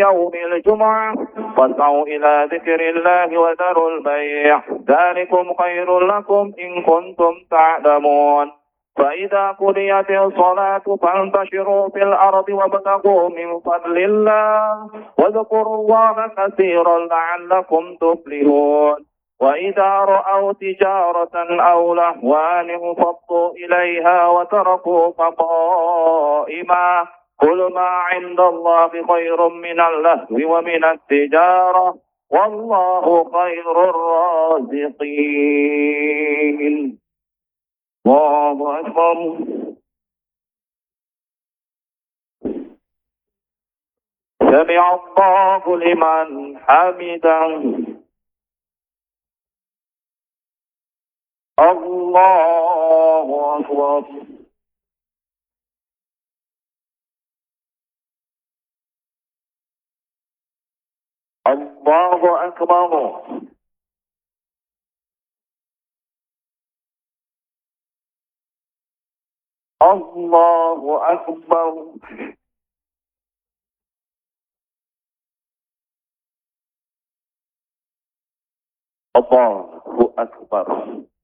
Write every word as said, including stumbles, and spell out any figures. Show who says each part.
Speaker 1: يوم الجمعة فاسعوا إلى ذكر الله وذروا البيع ذلكم خير لكم إن كنتم تعلمون. فإذا قضيت الصلاة فانتشروا في الأرض وابتغوا من فضل الله واذكروا الله كثيرا لعلكم تفلحون. وإذا رأوا تجارة أو لهوا انفضوا إليها وتركوك قائما قل ما عند الله خير من اللهو ومن التجارة والله خير الرازقين. الله أكبر. سمع الله لمن حمده. الله أكبر. الله أكبر. الله أكبر. الله أكبر.